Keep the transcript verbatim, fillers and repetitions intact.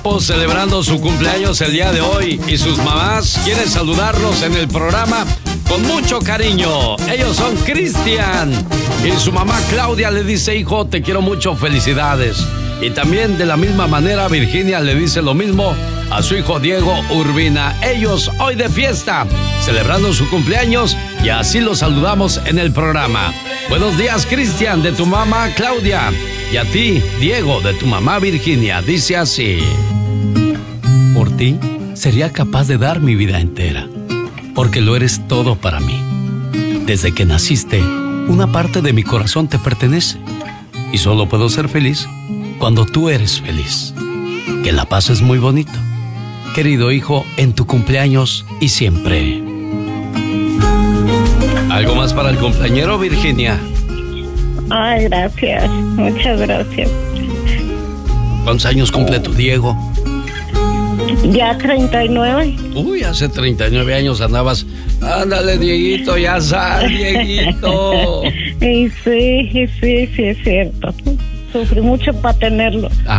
guapos celebrando su cumpleaños el día de hoy y sus mamás quieren saludarlos en el programa con mucho cariño. Ellos son Cristian y su mamá Claudia le dice: hijo, te quiero mucho, felicidades. Y también de la misma manera Virginia le dice lo mismo a su hijo Diego Urbina. Ellos hoy de fiesta, celebrando su cumpleaños, y así los saludamos en el programa. Buenos días, Cristian, de tu mamá Claudia. Y a ti, Diego, de tu mamá Virginia. Dice así: por ti sería capaz de dar mi vida entera, porque lo eres todo para mí. Desde que naciste, una parte de mi corazón te pertenece, y solo puedo ser feliz cuando tú eres feliz. Que la pases muy bonito, querido hijo, en tu cumpleaños y siempre. ¿Algo más para el cumpleañero, Virginia? Ay, gracias, muchas gracias. ¿Cuántos años cumple tu Diego? Ya treinta y nueve. Uy, hace treinta y nueve años andabas. Ándale, Dieguito, ya sal, Dieguito. Y sí, y sí, sí es cierto. Sufrí mucho para tenerlo. Ah.